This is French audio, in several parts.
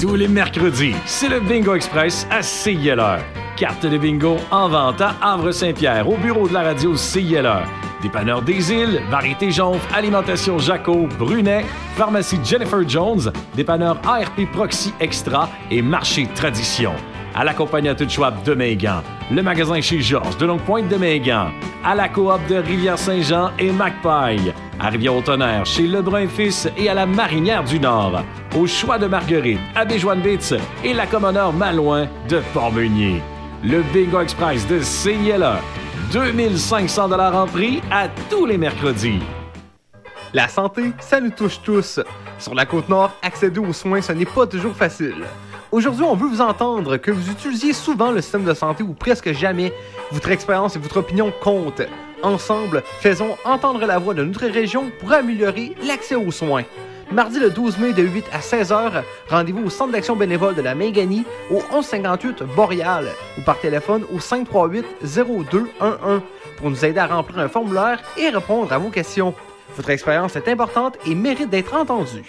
Tous les mercredis, c'est le Bingo Express à CILR. Carte de bingo en vente à Havre-Saint-Pierre, au bureau de la radio CILR. Dépanneur des Îles, Variété Jonf, Alimentation Jaco, Brunet, Pharmacie Jennifer Jones, Dépanneur ARP Proxy Extra et Marché Tradition. À la Compagnie Schwab de Megan, le magasin chez Georges de Longue-Pointe de Megan, à la coop de Rivière-Saint-Jean et Macpaille, à Rivière-au-Tonnerre chez Lebrun-Fils et à la Marinière du Nord, au Choix de Marguerite, à Béjoine-Bitz et la Commoneur Malouin de Port-Meunier. Le Bingo Express de CILR, 2500 $ en prix à tous les mercredis. La santé, ça nous touche tous. Sur la Côte-Nord, accéder aux soins, ce n'est pas toujours facile. Aujourd'hui, on veut vous entendre, que vous utilisiez souvent le système de santé ou presque jamais. Votre expérience et votre opinion comptent. Ensemble, faisons entendre la voix de notre région pour améliorer l'accès aux soins. Mardi le 12 mai de 8 à 16h, rendez-vous au Centre d'action bénévole de la Minganie au 1158 Boréal ou par téléphone au 538-0211 pour nous aider à remplir un formulaire et répondre à vos questions. Votre expérience est importante et mérite d'être entendue.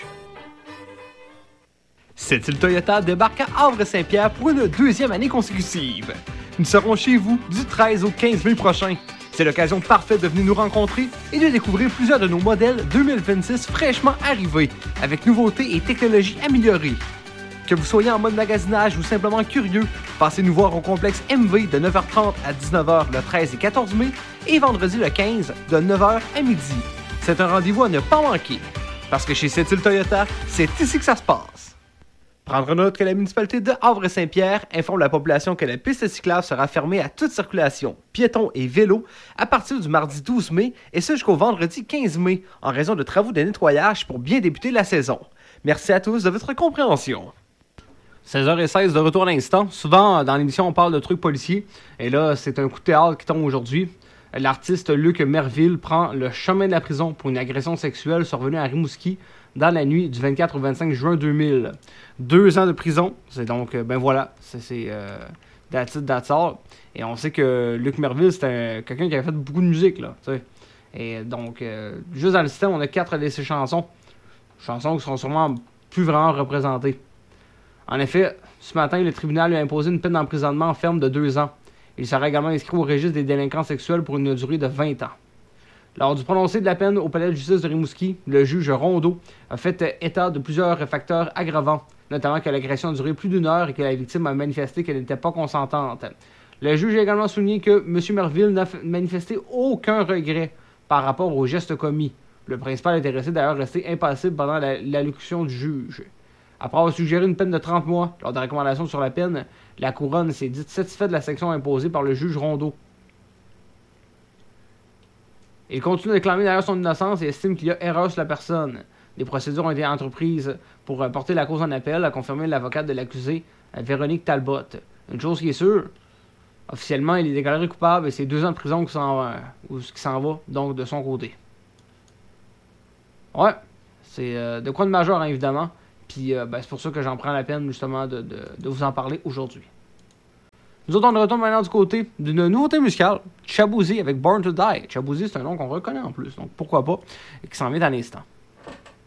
Cette-il Toyota débarque à Havre-Saint-Pierre pour une deuxième année consécutive. Nous serons chez vous du 13 au 15 mai prochain. C'est l'occasion parfaite de venir nous rencontrer et de découvrir plusieurs de nos modèles 2026 fraîchement arrivés, avec nouveautés et technologies améliorées. Que vous soyez en mode magasinage ou simplement curieux, passez nous voir au complexe MV de 9h30 à 19h le 13 et 14 mai et vendredi le 15 de 9h à midi. C'est un rendez-vous à ne pas manquer, parce que chez Cette-Île Toyota, c'est ici que ça se passe. Prendre note que la municipalité de Havre-Saint-Pierre informe la population que la piste cyclable sera fermée à toute circulation, piétons et vélos, à partir du mardi 12 mai et ce jusqu'au vendredi 15 mai, en raison de travaux de nettoyage pour bien débuter la saison. Merci à tous de votre compréhension. 16h16 de retour à l'instant. Souvent, dans l'émission, on parle de trucs policiers. Et là, c'est un coup de théâtre qui tombe aujourd'hui. L'artiste Luc Merville prend le chemin de la prison pour une agression sexuelle survenue à Rimouski dans la nuit du 24 au 25 juin 2000. 2 ans de prison. C'est donc, ben voilà, c'est that's it, that's all. Et on sait que Luc Merville, c'était quelqu'un qui avait fait beaucoup de musique, là, tu sais. Et donc, juste dans le système, on a 4 de ses chansons. Chansons qui seront sûrement plus vraiment représentées. En effet, ce matin, le tribunal lui a imposé une peine d'emprisonnement ferme de 2 ans. Il sera également inscrit au registre des délinquants sexuels pour une durée de 20 ans. Lors du prononcé de la peine au palais de justice de Rimouski, le juge Rondeau a fait état de plusieurs facteurs aggravants, notamment que l'agression a duré plus d'1 heure et que la victime a manifesté qu'elle n'était pas consentante. Le juge a également souligné que M. Merville n'a manifesté aucun regret par rapport aux gestes commis. Le principal intéressé d'ailleurs resté impassible pendant l'allocution du juge. Après avoir suggéré une peine de 30 mois lors de la recommandation sur la peine, la couronne s'est dite satisfaite de la sanction imposée par le juge Rondeau. Il continue de clamer d'ailleurs son innocence et estime qu'il y a erreur sur la personne. Des procédures ont été entreprises pour porter la cause en appel, a confirmé l'avocate de l'accusé, Véronique Talbot. Une chose qui est sûre, officiellement, il est déclaré coupable et c'est 2 ans de prison qui s'en va, donc de son côté. Ouais, c'est de quoi de majeur, hein, évidemment. Puis c'est pour ça que j'en prends la peine, justement, de vous en parler aujourd'hui. Nous autres, on retourne maintenant du côté d'une nouveauté musicale, Chabouzy avec Born to Die. Chabouzy, c'est un nom qu'on reconnaît en plus, donc pourquoi pas, et qui s'en vient à l'instant.